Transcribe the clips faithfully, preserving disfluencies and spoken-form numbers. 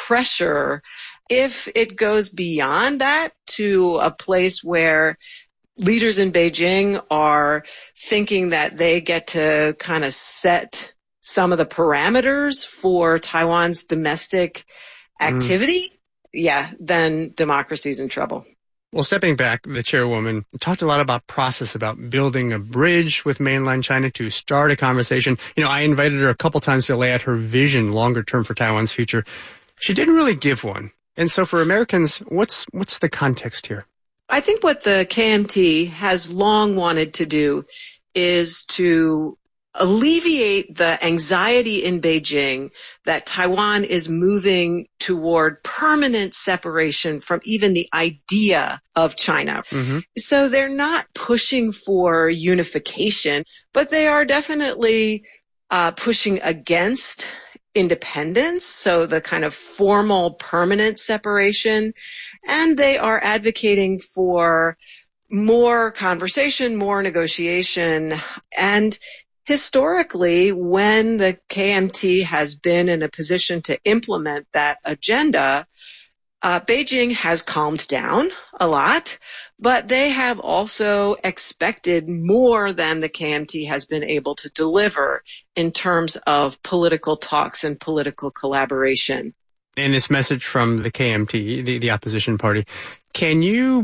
pressure. If it goes beyond that to a place where leaders in Beijing are thinking that they get to kind of set some of the parameters for Taiwan's domestic activity, mm. yeah, then democracy's in trouble. Well, stepping back, the chairwoman talked a lot about process, about building a bridge with mainland China to start a conversation. You know, I invited her a couple times to lay out her vision longer term for Taiwan's future. She didn't really give one. And so for Americans, what's what's the context here? I think what the K M T has long wanted to do is to alleviate the anxiety in Beijing that Taiwan is moving toward permanent separation from even the idea of China. Mm-hmm. So they're not pushing for unification, but they are definitely uh, pushing against independence, so the kind of formal permanent separation, and they are advocating for more conversation, more negotiation, and historically, when the K M T has been in a position to implement that agenda, uh, Beijing has calmed down a lot, but they have also expected more than the K M T has been able to deliver in terms of political talks and political collaboration. And this message from the K M T, the, the opposition party, can you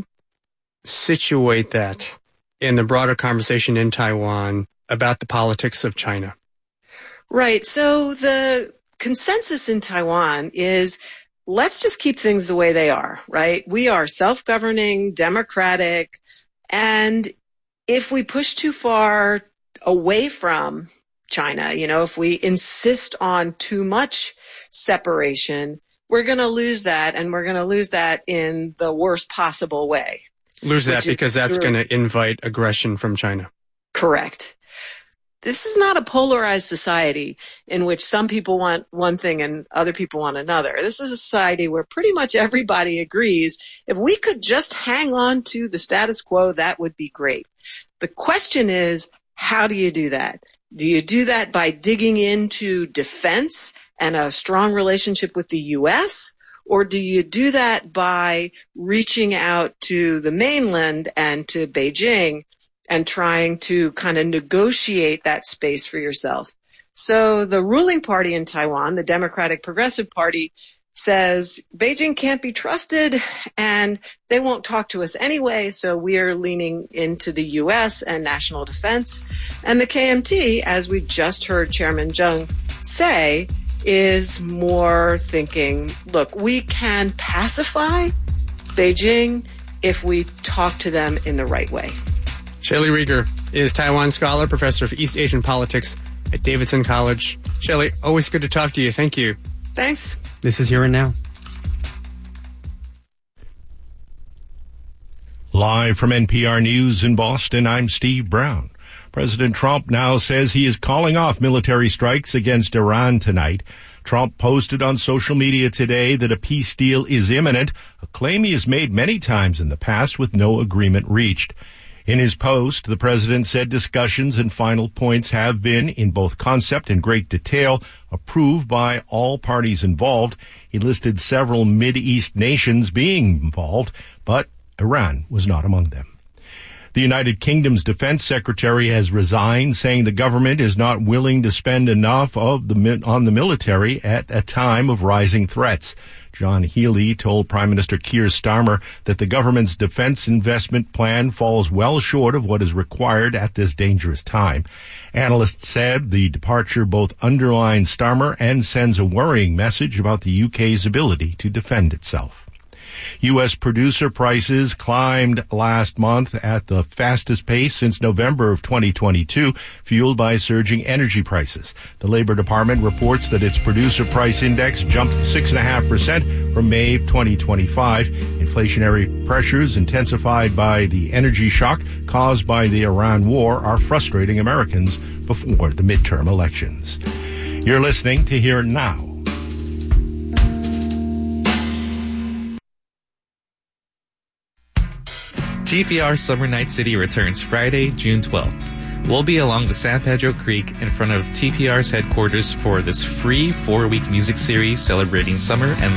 situate that in the broader conversation in Taiwan about the politics of China? Right. So the consensus in Taiwan is, let's just keep things the way they are, right? We are self-governing, democratic, and if we push too far away from China, you know, if we insist on too much separation, we're going to lose that, and we're going to lose that in the worst possible way. Lose that because that's going to invite aggression from China. Correct. This is not a polarized society in which some people want one thing and other people want another. This is a society where pretty much everybody agrees if we could just hang on to the status quo, that would be great. The question is, how do you do that? Do you do that by digging into defense and a strong relationship with the U S? Or do you do that by reaching out to the mainland and to Beijing and trying to kind of negotiate that space for yourself? So the ruling party in Taiwan, the Democratic Progressive Party, says Beijing can't be trusted and they won't talk to us anyway, so we're leaning into the U S and national defense. And the K M T, as we just heard Chairman Zheng say, is more thinking, look, we can pacify Beijing if we talk to them in the right way. Shelley Rieger is Taiwan scholar, professor of East Asian politics at Davidson College. Shelley, always good to talk to you. Thank you. Thanks. This is Here and Now. Live from N P R News in Boston, I'm Steve Brown. President Trump now says he is calling off military strikes against Iran tonight. Trump posted on social media today that a peace deal is imminent, a claim he has made many times in the past with no agreement reached. In his post, the president said discussions and final points have been, in both concept and great detail, approved by all parties involved. He listed several Mideast nations being involved, but Iran was not among them. The United Kingdom's defense secretary has resigned, saying the government is not willing to spend enough of the on the military at a time of rising threats. John Healey told Prime Minister Keir Starmer that the government's defense investment plan falls well short of what is required at this dangerous time. Analysts said the departure both underlines Starmer and sends a worrying message about the U K's ability to defend itself. U S producer prices climbed last month at the fastest pace since November of twenty twenty-two, fueled by surging energy prices. The Labor Department reports that its producer price index jumped six point five percent from May of twenty twenty-five. Inflationary pressures intensified by the energy shock caused by the Iran war are frustrating Americans before the midterm elections. You're listening to Here Now. T P R Summer Night City returns Friday, June twelfth. We'll be along the San Pedro Creek in front of T P R's headquarters for this free four-week music series celebrating summer and